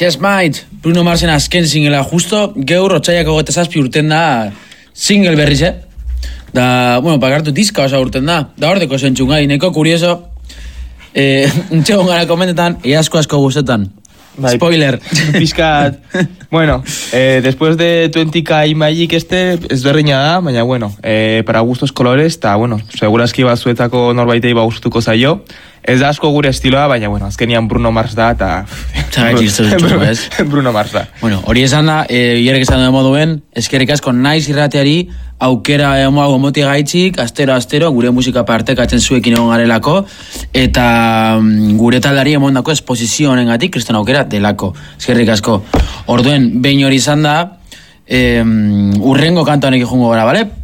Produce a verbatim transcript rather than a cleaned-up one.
Just Might, Bruno Marsen azken singela justo, geur otxaiak hogeita zazpi urten da single berriz, eh? Da, bueno, pagartu diska osa urten da. Da hordeko zentxun gai, neko kurioso, eh, untxegon gara komentetan, easko asko gustetan. Bai, spoiler. Pizkat, bueno, eh, después de veinte K y Magic este ez berreina da, baina bueno, eh, para gustos colores, eta bueno, segurazki batzuetako norbaitei ba gustuko zaio. Ez da asko gure estiloa, baina bueno, azkenian Bruno Mars da, eta... Bruno Mars da. Bueno, hori esan da, e, hierek esan da moduen, eskerrik asko naiz irrateari, aukera emoago moti gaitzik, astero astero gure musika partekatzen zuekin egon garelako, eta um, gure taldari emondako esposizio honengatik kriston aukera delako. Eskerrik asko. Orduen, behin hori izan da, um, urrengo kantoanek jungo gara, bale?